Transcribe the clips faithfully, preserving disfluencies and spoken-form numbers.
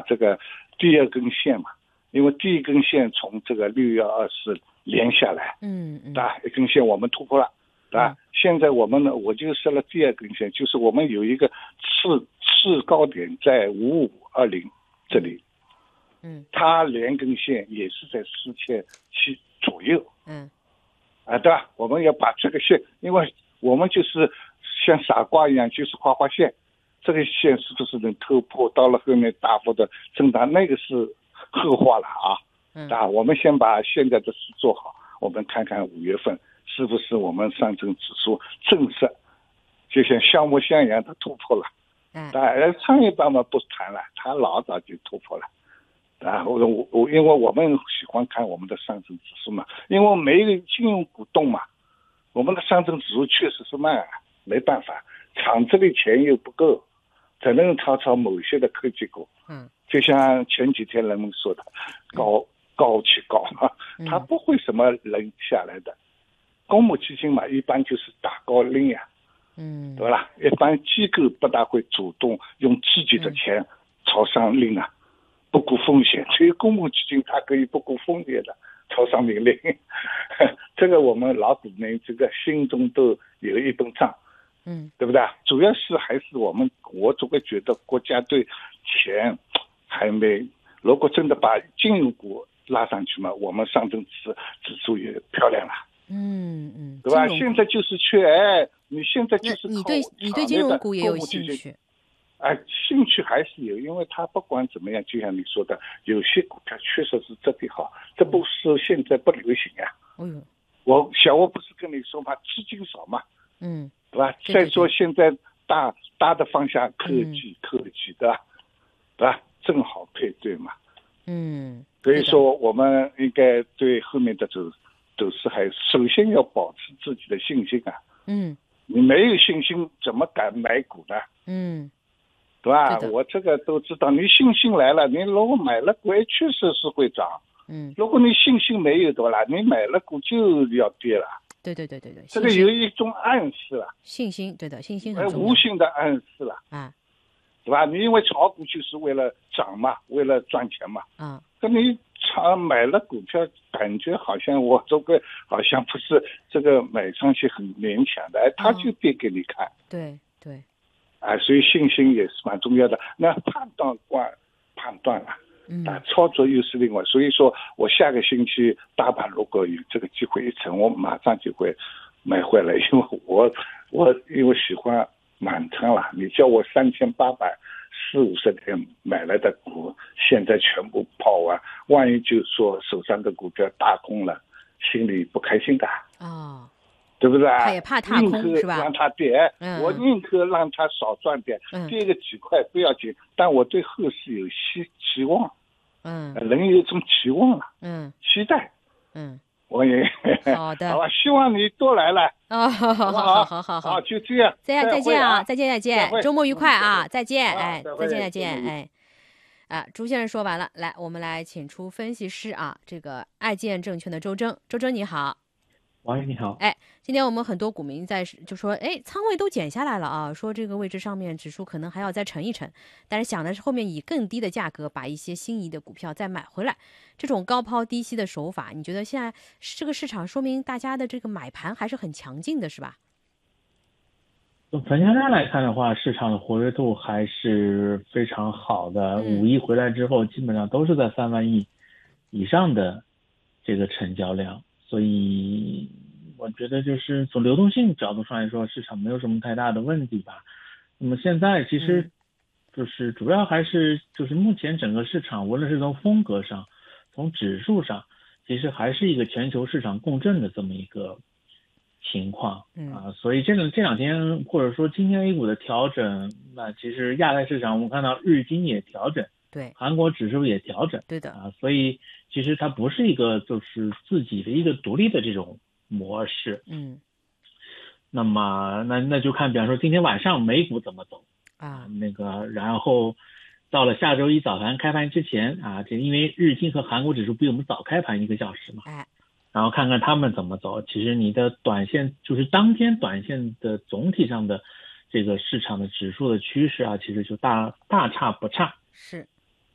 这个第二根线嘛，因为第一根线从这个六月二十连下来， 嗯嗯， 对吧？一根线我们突破了，对吧？嗯、现在我们呢，我就设了第二根线，就是我们有一个次次高点在五五二零这里， 嗯， 它连根线也是在四千七左右， 嗯， 啊，对吧？我们要把这个线，因为我们就是像傻瓜一样，就是画画线，这个线是不是能突破？到了后面大幅的震荡，那个是后话了啊。 嗯， 啊，我们先把现在的事做好，我们看看五月份是不是我们上证指数正式就像橡木线一样的突破了。 嗯， 当然创业板嘛不谈了，它老早就突破了。啊，我我我，因为我们喜欢看我们的上证指数嘛，因为没有金融股动嘛，我们的上证指数确实是慢，没办法，厂子里钱又不够，只能炒炒某些的科技股。 嗯， 就像前几天人们说的，高高起高，它不会什么人下来的。公募基金嘛，一般就是打高拎呀， 嗯， 对吧？一般机构不大会主动用自己的钱朝上拎啊。不顾风险，只有公募基金它可以不顾风险的朝上命令，这个我们老股民这个心中都有一本账， 嗯， 对不对？主要是还是我们，我总会觉得国家对钱还没，如果真的把金融股拉上去嘛，我们上证指指数也漂亮了， 嗯嗯， 对吧？现在就是缺，哎，你现在就是你对你对金融股也有兴趣？ 哎，兴趣还是有，因为它不管怎么样，就像你说的，有些股票确实是质地好，这不是现在不流行呀。 嗯， 我小欧不是跟你说嘛，资金少嘛， 嗯， 对吧？ 对对对再说现在大大的方向科技、嗯、科技的，对吧？正好配对嘛。 嗯， 所以说我们应该对后面的走走势还首先要保持自己的信心啊。 嗯， 你没有信心怎么敢买股呢？ 嗯。 对吧？我这个都知道，你信心来了，你如果买了股，确实是会涨。 嗯， 如果你信心没有，对吧？你买了股就要跌了。 对对对对对， 这个有一种暗示了。 信心，对的，信心很重要。 无形的暗示了， 啊， 对吧？你因为炒股就是为了涨嘛，为了赚钱嘛。 啊， 跟你炒买了股票，感觉好像我这个好像不是这个买上去很勉强的，哎，他就跌给你看。 哦、对对。 啊，所以信心也是蛮重要的。那判断关判断了， 嗯， 啊，操作又是另外。所以说我下个星期大盘如果有这个机会一成，我马上就会买回来，因为我我因为喜欢满仓了。你叫我三千八百四五十天买来的股，现在全部抛完，万一就说手上的股票大空了，心里不开心的。 哦。 对不对？ 他也怕踏空是吧？ 让他跌，嗯、我宁可让他少赚点， 嗯、 跌个几块不要紧。但我对后市有期期望， 嗯， 人有一种期望了， 嗯， 期待， 嗯， 我也好的， 好吧，希望你多来了。 哦，好好好好好好， 就这样， 再见再见啊，再见再见，周末愉快啊， 嗯、 再见，哎， 再见再见，哎。啊，朱先生说完了，来，我们来请出分析师啊，这个爱建证券的周征，周征你好。 王宇你好， 哎，今天我们很多股民在就说，哎，仓位都减下来了啊，说这个位置上面指数可能还要再沉一沉，但是想的是后面以更低的价格把一些心仪的股票再买回来，这种高抛低吸的手法，你觉得现在这个市场说明大家的这个买盘还是很强劲的，是吧？ 从成交量来看的话，市场的活跃度还是非常好的。 嗯、 五一回来之后，基本上都是在三万亿以上的这个成交量。所以我觉得就是从流动性角度上来说，市场没有什么太大的问题吧。那么现在其实就是主要还是就是目前整个市场，无论是从风格上，从指数上，其实还是一个全球市场共振的这么一个情况啊。所以这两这两天或者说今天 A 股的调整，那其实亚太市场我们看到日经也调整， 对， 韩国指数也调整， 对的啊，所以其实它不是一个就是自己的一个独立的这种模式， 嗯， 那么那那就看，比方说今天晚上美股怎么走啊， 那个然后到了下周一早盘开盘之前啊，这因为日经和韩国指数比我们早开盘一个小时嘛， 哎， 然后看看他们怎么走。其实你的短线就是当天短线的总体上的这个市场的指数的趋势啊，其实就大大差不差。 是。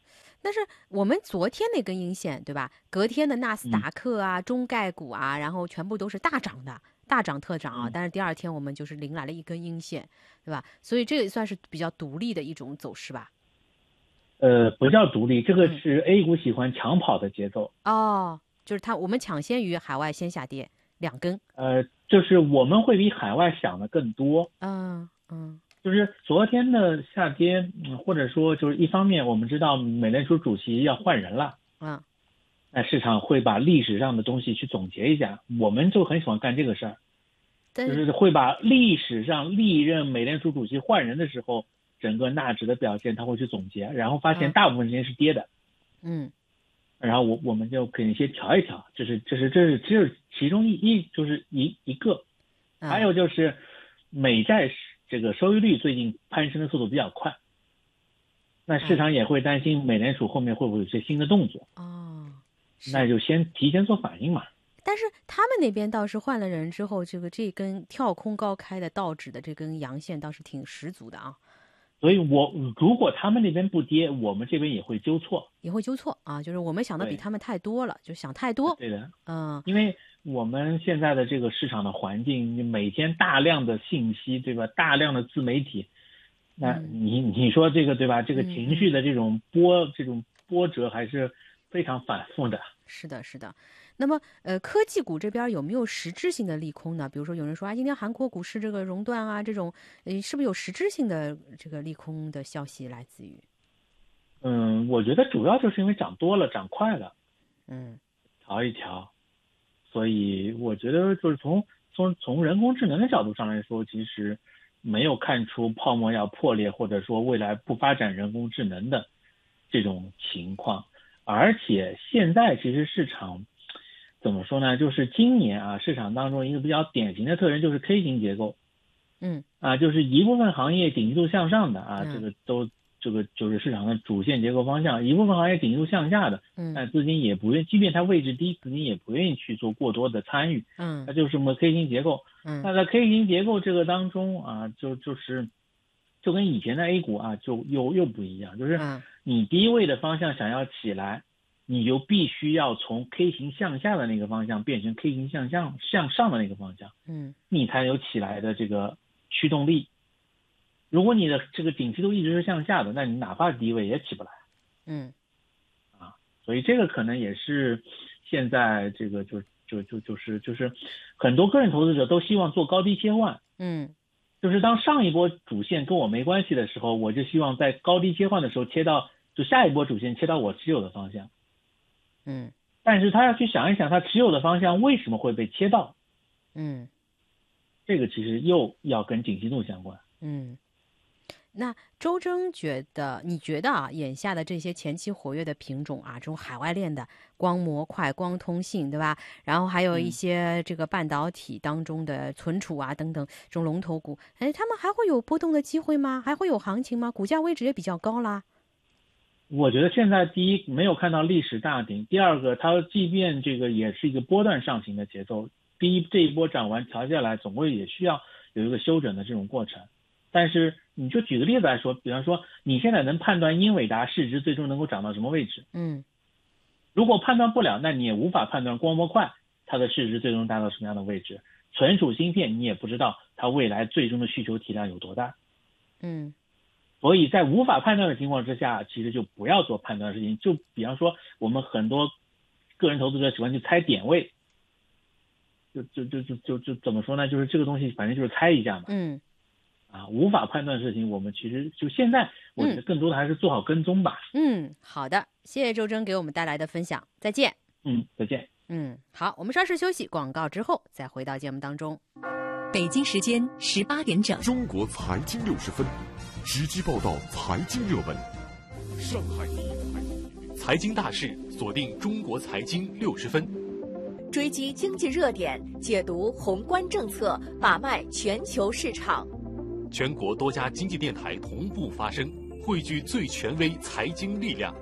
但是我们昨天那根阴线，对吧？隔天的纳斯达克啊、嗯、中概股啊，然后全部都是大涨的，大涨特涨啊。嗯、但是第二天我们就是迎来了一根阴线，对吧？所以这个算是比较独立的一种走势吧。 呃，不叫独立，这个是 A 股喜欢抢跑的节奏。 嗯、哦，就是它我们抢先于海外先下跌两根。 呃，就是我们会比海外想的更多。 嗯嗯。 就是昨天的下跌，嗯，或者说就是一方面我们知道美联储主席要换人了， 嗯， 那市场会把历史上的东西去总结一下，我们就很喜欢干这个事儿，就是会把历史上历任美联储主席换人的时候，整个纳指的表现他会去总结，然后发现大部分时间是跌的， 嗯， 然后我我们就可以先调一调，这是这是这是只有其中一一就是一一个，还有就是美债这个收益率最近攀升的速度比较快，那市场也会担心美联储后面会不会有些新的动作， 哦， 那就先提前做反应嘛。 但是他们那边倒是换了人之后，这个这根跳空高开的道指的这根阳线倒是挺十足的啊。 所以我如果他们那边不跌，我们这边也会纠错， 也会纠错啊，就是我们想的比他们太多了，就想太多。 对的， 嗯， 因为我们现在的这个市场的环境，每天大量的信息，对吧？大量的自媒体，那你你说这个对吧？这个情绪的这种波，嗯、这种波折还是非常反复的。 是的，是的。那么，呃，科技股这边有没有实质性的利空呢？比如说，有人说啊，今天韩国股市这个熔断啊，这种，呃，是不是有实质性的这个利空的消息来自于？ 嗯，我觉得主要就是因为涨多了，涨快了， 嗯， 调一调，所以我觉得就是从从从人工智能的角度上来说，其实没有看出泡沫要破裂，或者说未来不发展人工智能的这种情况。而且现在其实市场怎么说呢？就是今年啊，市场当中一个比较典型的特征就是 K 型结构， 嗯， 啊，就是一部分行业景气度向上的啊， 嗯、 这个都这个就是市场的主线结构方向；一部分行业景气度向下的， 嗯， 但资金也不愿，即便它位置低，资金也不愿意去做过多的参与， 嗯， 它就是什么 K 型结构。 嗯， 那在 K 型结构这个当中啊，就就是就跟以前的 A 股啊，就又又不一样，就是你低位的方向想要起来。你就必须要从 K 型向下的那个方向变成 K 型向上向上的那个方向， 嗯， 你才有起来的这个驱动力。如果你的这个景气度一直是向下的，那你哪怕低位也起不来。 嗯， 啊，所以这个可能也是现在这个就就就就是就是很多个人投资者都希望做高低切换。 嗯， 就是当上一波主线跟我没关系的时候，我就希望在高低切换的时候切到就下一波主线切到我持有的方向。 嗯， 但是他要去想一想，他持有的方向为什么会被切到？ 嗯， 这个其实又要跟景气度相关。 嗯，那周征觉得，你觉得啊，眼下的这些前期活跃的品种啊，这种海外链的光模块、光通信，对吧？然后还有一些这个半导体当中的存储啊等等这种龙头股，哎，他们还会有波动的机会吗？还会有行情吗？股价位置也比较高啦。 我觉得现在第一没有看到历史大顶，第二个它即便这个也是一个波段上行的节奏，第一这一波涨完调下来，总归也需要有一个休整的这种过程。但是你就举个例子来说，比方说你现在能判断英伟达市值最终能够涨到什么位置？ 嗯， 如果判断不了，那你也无法判断光模块它的市值最终达到什么样的位置。存储芯片你也不知道它未来最终的需求体量有多大。 嗯。 所以在无法判断的情况之下，其实就不要做判断的事情。就比方说，我们很多个人投资者喜欢去猜点位，就就就就就就怎么说呢？就是这个东西，反正就是猜一下嘛。 嗯。 啊，无法判断的事情，我们其实就现在，我觉得更多的还是做好跟踪吧。 嗯，好的，谢谢周征给我们带来的分享，再见。 嗯，再见。 嗯，好，我们稍事休息，广告之后再回到节目当中。 北京时间十八点整， 中国财经六十分，直击报道财经热门。上海第一财经大事，锁定中国财经六十分， 追击经济热点，解读宏观政策，把脉全球市场。 全国多家经济电台同步发声，汇聚最权威财经力量。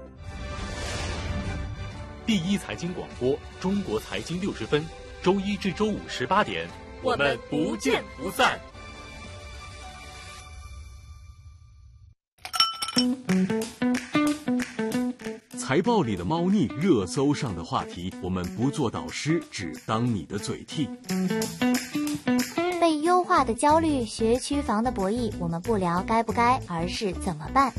第一财经广播，中国财经六十分，周一至周五十八点。我们不见不散。 财报里的猫腻，热搜上的话题，我们不做导师，只当你的嘴替。 被优化的焦虑，学区房的博弈，我们不聊该不该，而是怎么办。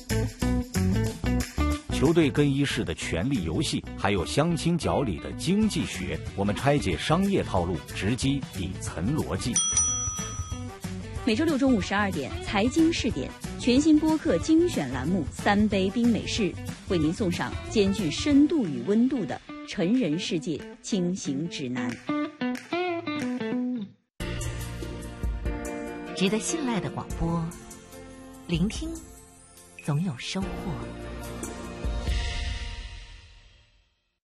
球队更衣室的权力游戏，还有相亲角里的经济学，我们拆解商业套路，直击底层逻辑。 每周六中午十二点，财经试点全新播客精选栏目《三杯冰美式》，为您送上兼具深度与温度的成人世界轻行指南。 值得信赖的广播，聆听总有收获。